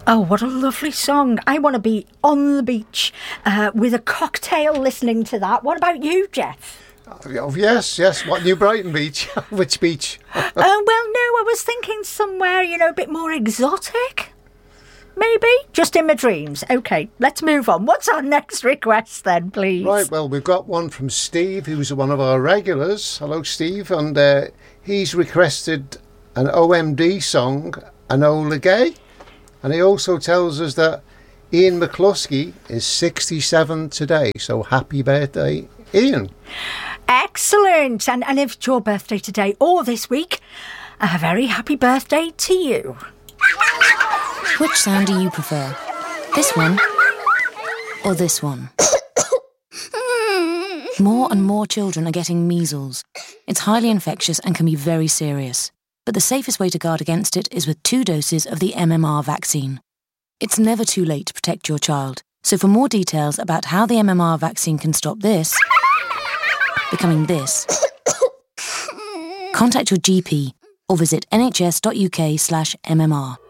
Oh, what a lovely song. I want to be on the beach with a cocktail listening to that. What about you, Jeff? Oh, yes. What, New Brighton Beach? Which beach? Well, no, I was thinking somewhere, a bit more exotic. Maybe? Just in my dreams. OK, let's move on. What's our next request then, please? Right, well, we've got one from Steve, who's one of our regulars. Hello, Steve. And he's requested an OMD song, Enola Gay. And he also tells us that Ian McCluskey is 67 today. So happy birthday, Ian. Excellent. And if it's your birthday today or this week, a very happy birthday to you. Which sound do you prefer? This one or this one? More and more children are getting measles. It's highly infectious and can be very serious. But the safest way to guard against it is with 2 doses of the MMR vaccine. It's never too late to protect your child. So for more details about how the MMR vaccine can stop this becoming this, contact your GP or visit nhs.uk/MMR.